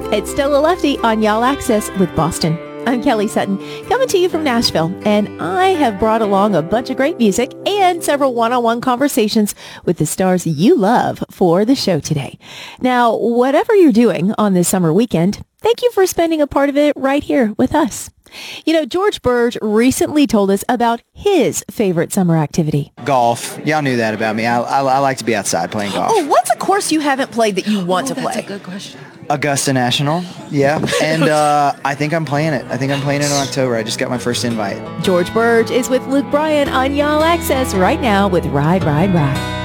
It's still a lefty on Y'all Access with Boston. I'm Kelly Sutton, coming to you from Nashville, and I have brought along a bunch of great music and several one-on-one conversations with the stars you love for the show today. Now, whatever you're doing on this summer weekend, thank you for spending a part of it right here with us. You know, George Burge recently told us about his favorite summer activity. Golf. Y'all knew that about me. I like to be outside playing golf. Oh, what's a course you haven't played that you want to play? That's a good question. Augusta National. Yeah. And I think I'm playing it. I think I'm playing it in October. I just got my first invite. George Burge is with Luke Bryan on Y'all Access right now with Ride, Ride, Ride.